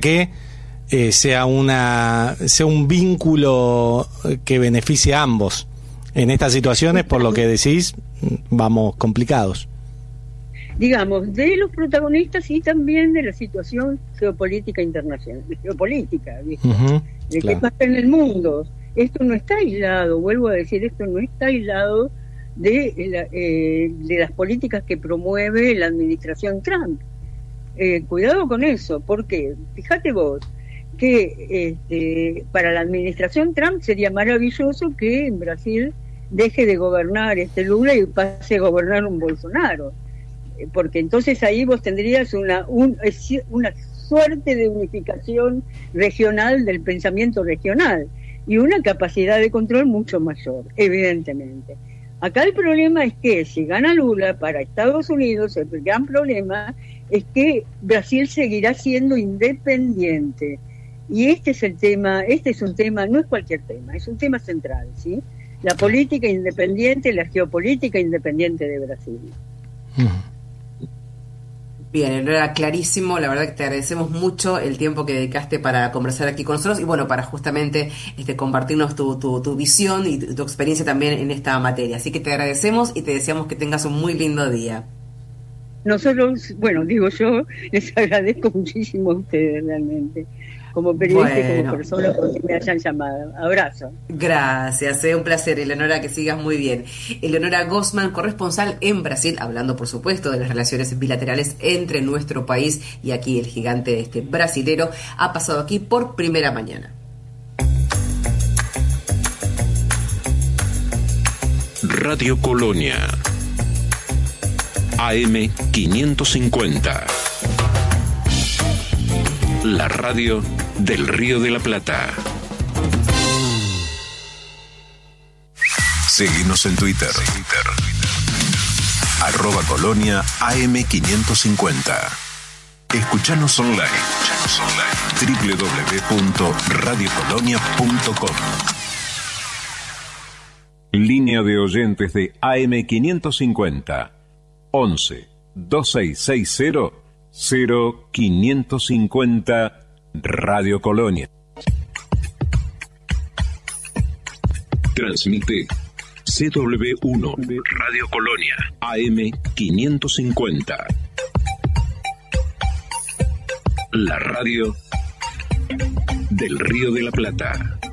que sea un vínculo que beneficie a ambos. En estas situaciones, por lo que decís, vamos complicados. Digamos, de los protagonistas y también de la situación geopolítica internacional, geopolítica, ¿viste? De claro. qué pasa en el mundo. Esto no está aislado, vuelvo a decir, esto no está aislado de las políticas que promueve la administración Trump. Cuidado con eso, porque fíjate vos que para la administración Trump sería maravilloso que en Brasil deje de gobernar Lula y pase a gobernar un Bolsonaro, porque entonces ahí vos tendrías una suerte de unificación regional del pensamiento regional y una capacidad de control mucho mayor, evidentemente. Acá el problema es que si gana Lula para Estados Unidos, el gran problema es que Brasil seguirá siendo independiente. Y este es el tema, no es cualquier tema, es un tema central, ¿sí? La política independiente, la geopolítica independiente de Brasil. Bien, era clarísimo, la verdad que te agradecemos mucho el tiempo que dedicaste para conversar aquí con nosotros y bueno, para justamente compartirnos tu visión y tu experiencia también en esta materia. Así que te agradecemos y te deseamos que tengas un muy lindo día. Nosotros, bueno, digo yo, les agradezco muchísimo a ustedes realmente, como periodista y como persona, porque me hayan llamado. Abrazo. Gracias, un placer, Eleonora, que sigas muy bien. Eleonora Gosman, corresponsal en Brasil, hablando por supuesto de las relaciones bilaterales entre nuestro país y aquí el gigante brasilero, ha pasado aquí por Primera Mañana. Radio Colonia, AM 550. La radio del Río de la Plata. Seguinos en Twitter. @Colonia AM550. Escuchanos online. www.radiocolonia.com. Línea de oyentes de AM550. 11 2660 0550 Radio Colonia. Transmite CW1 Radio Colonia AM 550. La radio del Río de la Plata.